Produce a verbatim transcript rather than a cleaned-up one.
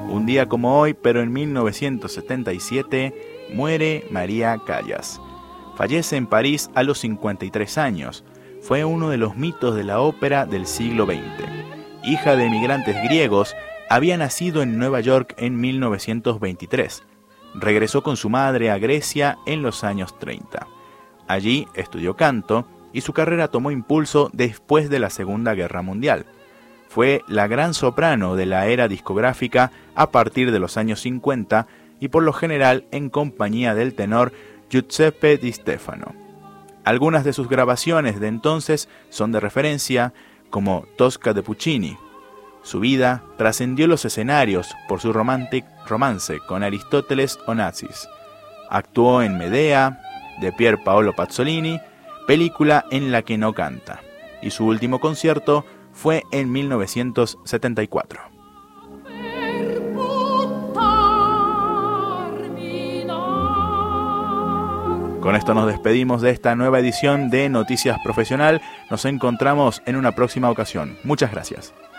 Un día como hoy, pero en mil novecientos setenta y siete, muere María Callas. Fallece en París a los cincuenta y tres años. Fue uno de los mitos de la ópera del siglo veinte. Hija de emigrantes griegos, había nacido en Nueva York en mil novecientos veintitrés. Regresó con su madre a Grecia en los años treinta. Allí estudió canto y su carrera tomó impulso después de la Segunda Guerra Mundial. Fue la gran soprano de la era discográfica a partir de los años cincuenta y por lo general en compañía del tenor Giuseppe Di Stefano. Algunas de sus grabaciones de entonces son de referencia, como Tosca de Puccini. Su vida trascendió los escenarios por su romantic romance con Aristóteles Onassis. Actuó en Medea, de Pier Paolo Pasolini, película en la que no canta, y su último concierto fue en mil novecientos setenta y cuatro. Con esto nos despedimos de esta nueva edición de Noticias Profesional. Nos encontramos en una próxima ocasión. Muchas gracias.